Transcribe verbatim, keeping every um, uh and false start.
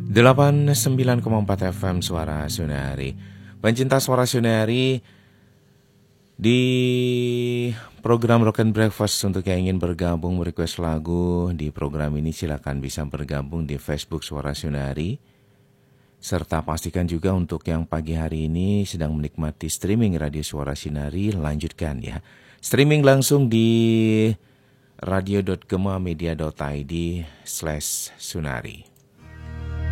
delapan puluh sembilan koma empat F M Suara Sunari. Pencinta Suara Sunari, di program Rock and Breakfast untuk yang ingin bergabung request lagu di program ini silakan bisa bergabung di Facebook Suara Sunari. Serta pastikan juga untuk yang pagi hari ini sedang menikmati streaming Radio Suara Sinari, lanjutkan ya. Streaming langsung di radio dot gema media dot i d slash sunari.